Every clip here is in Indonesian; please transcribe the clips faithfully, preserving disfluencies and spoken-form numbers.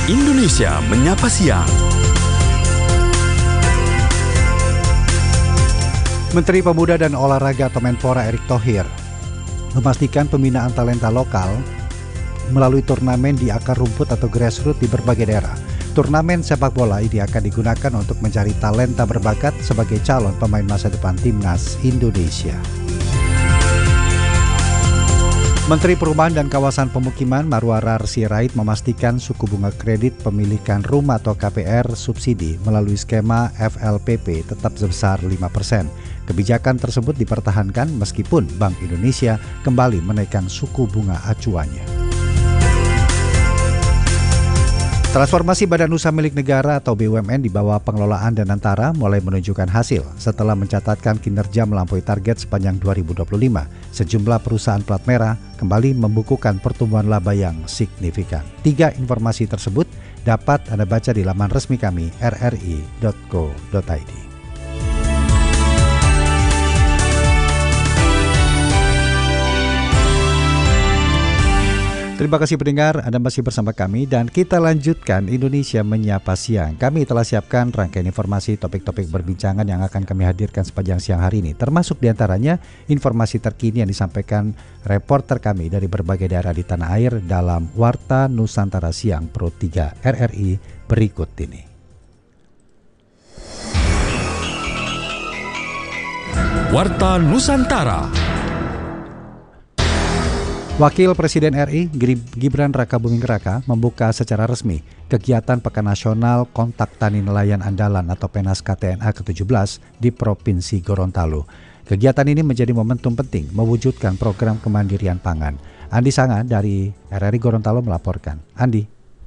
Indonesia Menyapa Siang. Menteri Pemuda dan Olahraga atau Menpora Erick Thohir memastikan pembinaan talenta lokal melalui turnamen di akar rumput atau grassroots di berbagai daerah. Turnamen sepak bola ini akan digunakan untuk mencari talenta berbakat sebagai calon pemain masa depan Timnas Indonesia. Menteri Perumahan dan Kawasan Pemukiman Marwarar Sirait memastikan suku bunga kredit pemilikan rumah atau K P R subsidi melalui skema F L P P tetap sebesar lima persen. Kebijakan tersebut dipertahankan meskipun Bank Indonesia kembali menaikkan suku bunga acuannya. Transformasi Badan Usaha Milik Negara atau B U M N di bawah pengelolaan Danantara mulai menunjukkan hasil setelah mencatatkan kinerja melampaui target sepanjang dua ribu dua puluh lima. Sejumlah perusahaan plat merah kembali membukukan pertumbuhan laba yang signifikan. Tiga informasi tersebut dapat Anda baca di laman resmi kami r r i dot co dot i d. Terima kasih pendengar, Anda masih bersama kami dan kita lanjutkan Indonesia Menyapa Siang. Kami telah siapkan rangkaian informasi topik-topik berbincangan yang akan kami hadirkan sepanjang siang hari ini. Termasuk diantaranya informasi terkini yang disampaikan reporter kami dari berbagai daerah di tanah air dalam Warta Nusantara Siang Pro tiga R R I berikut ini. Warta Nusantara. Wakil Presiden R I Gibran Rakabuming Raka membuka secara resmi kegiatan Pekan Nasional Kontak Tani Nelayan Andalan atau Penas K T N A ke tujuh belas di Provinsi Gorontalo. Kegiatan ini menjadi momentum penting mewujudkan program kemandirian pangan. Andi Sanga dari R R I Gorontalo melaporkan. Andi.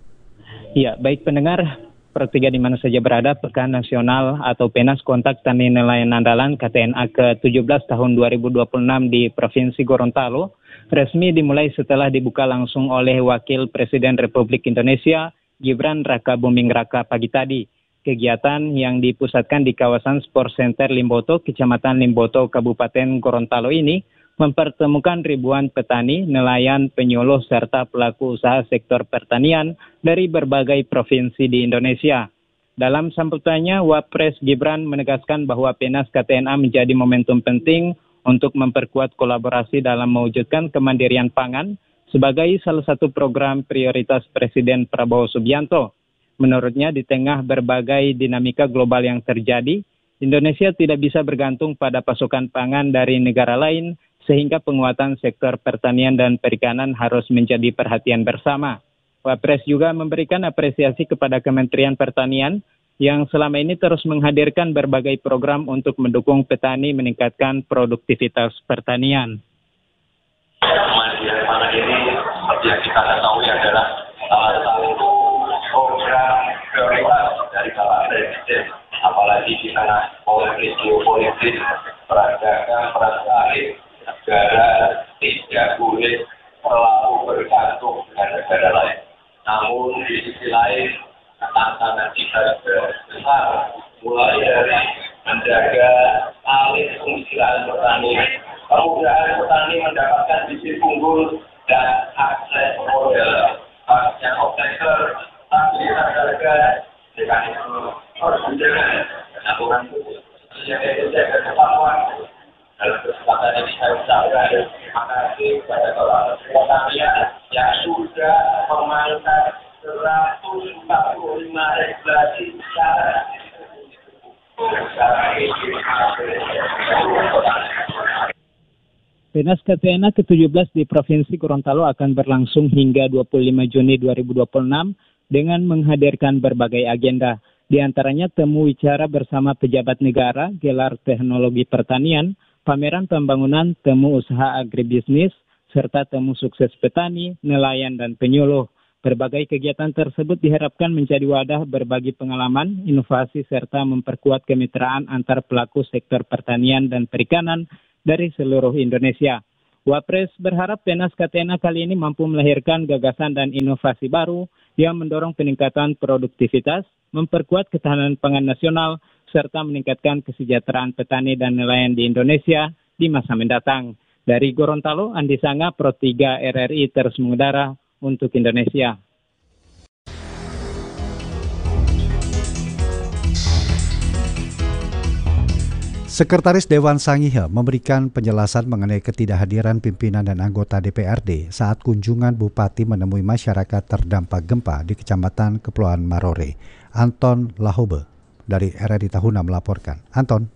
Ya, baik pendengar, Pro tiga di mana saja berada, Pekan Nasional atau Penas Kontak Tani Nelayan Andalan K T N A ke tujuh belas tahun dua ribu dua puluh enam di Provinsi Gorontalo resmi dimulai setelah dibuka langsung oleh Wakil Presiden Republik Indonesia Gibran Rakabuming Raka pagi tadi. Kegiatan yang dipusatkan di kawasan Sport Center Limboto, Kecamatan Limboto, Kabupaten Gorontalo ini mempertemukan ribuan petani, nelayan, penyuluh, serta pelaku usaha sektor pertanian dari berbagai provinsi di Indonesia. Dalam sambutannya, Wapres Gibran menegaskan bahwa Penas K T N A menjadi momentum penting untuk memperkuat kolaborasi dalam mewujudkan kemandirian pangan sebagai salah satu program prioritas Presiden Prabowo Subianto. Menurutnya, di tengah berbagai dinamika global yang terjadi, Indonesia tidak bisa bergantung pada pasokan pangan dari negara lain, sehingga penguatan sektor pertanian dan perikanan harus menjadi perhatian bersama. Wapres juga memberikan apresiasi kepada Kementerian Pertanian yang selama ini terus menghadirkan berbagai program untuk mendukung petani meningkatkan produktivitas pertanian. Kemandirian pangan ini seperti yang kita ketahui adalah salah satu program prioritas dari Bapak Presiden, apalagi di tengah politik geopolitik, perang dagang, perang salib, negara tidak boleh terlalu bergantung dengan negara lain. Namun di sisi lain, tantangan kita besar, mulai dari menjaga alih fungsi lahan pertanian, kemudahan petani mendapatkan bibit unggul dan akses modal, pasca operator, stabilitas harga, mekanisme perbudakan, aturan yang menjaga kepatuhan. Dalam kesempatan ini saya ucapkan terima kasih kepada Bapak Pertanian yang sudah memainkan seratus empat puluh lima regulasi secara Penas K T N A ke tujuh belas di Provinsi Gorontalo akan berlangsung hingga dua puluh lima Juni dua ribu dua puluh enam dengan menghadirkan berbagai agenda. Di antaranya temu wicara bersama pejabat negara, gelar teknologi pertanian, pameran pembangunan, temu usaha agribisnis, serta temu sukses petani, nelayan, dan penyuluh. Berbagai kegiatan tersebut diharapkan menjadi wadah berbagi pengalaman, inovasi, serta memperkuat kemitraan antar pelaku sektor pertanian dan perikanan dari seluruh Indonesia. Wapres berharap Penas K T N A kali ini mampu melahirkan gagasan dan inovasi baru yang mendorong peningkatan produktivitas, memperkuat ketahanan pangan nasional, serta meningkatkan kesejahteraan petani dan nelayan di Indonesia di masa mendatang. Dari Gorontalo, Andi Sanga, Pro tiga R R I terus mengudara untuk Indonesia. Sekretaris Dewan Sangihe memberikan penjelasan mengenai ketidakhadiran pimpinan dan anggota D P R D saat kunjungan Bupati menemui masyarakat terdampak gempa di Kecamatan Kepulauan Marore. Anton Lahobe dari R R I Tahuna melaporkan. Anton.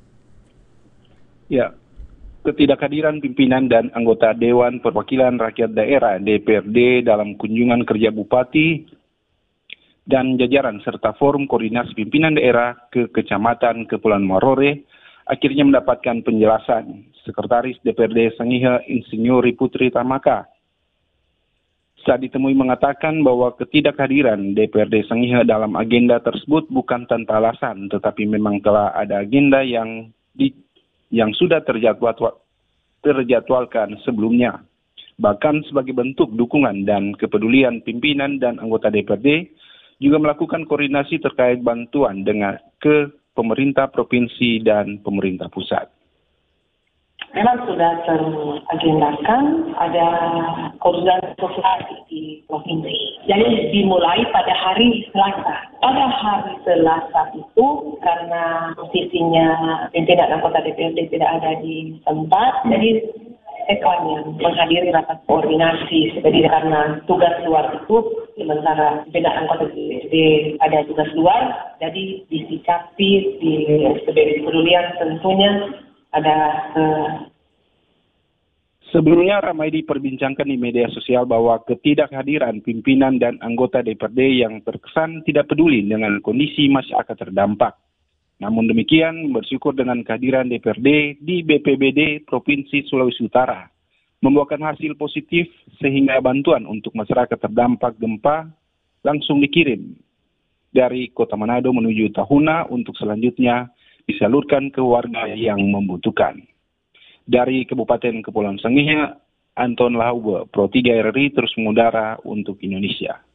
Ya, ketidakhadiran pimpinan dan anggota Dewan Perwakilan Rakyat Daerah D P R D dalam kunjungan kerja Bupati dan jajaran serta forum koordinasi pimpinan daerah ke Kecamatan Kepulauan Marore akhirnya mendapatkan penjelasan Sekretaris D P R D Sangihe Insinyur Putri Tamaka. Saat ditemui mengatakan bahwa ketidakhadiran D P R D Sangihe dalam agenda tersebut bukan tanpa alasan, tetapi memang telah ada agenda yang di, yang sudah terjadwal, terjadwalkan sebelumnya. Bahkan sebagai bentuk dukungan dan kepedulian pimpinan dan anggota D P R D juga melakukan koordinasi terkait bantuan dengan ke pemerintah provinsi dan pemerintah pusat. Memang sudah teragendakan ada koordinasi sosial di provinsi. Jadi dimulai pada hari Selasa. Pada hari Selasa itu karena posisinya pimpinan anggota D P R D tidak ada di tempat, jadi Ekon yang menghadiri rapat koordinasi. Jadi karena tugas luar itu sementara pimpinan anggota D P R D ada tugas luar, jadi disikapi di sebagai kepedulian tentunya ada eh, Sebelumnya ramai diperbincangkan di media sosial bahwa ketidakhadiran pimpinan dan anggota D P R D yang terkesan tidak peduli dengan kondisi masyarakat terdampak. Namun demikian, bersyukur dengan kehadiran D P R D di B P B D Provinsi Sulawesi Utara membawakan hasil positif sehingga bantuan untuk masyarakat terdampak gempa langsung dikirim dari Kota Manado menuju Tahuna untuk selanjutnya disalurkan ke warga yang membutuhkan. Dari Kabupaten Kepulauan Sangihe, Anton Lahobe, Pro tiga R R I terus mengudara untuk Indonesia.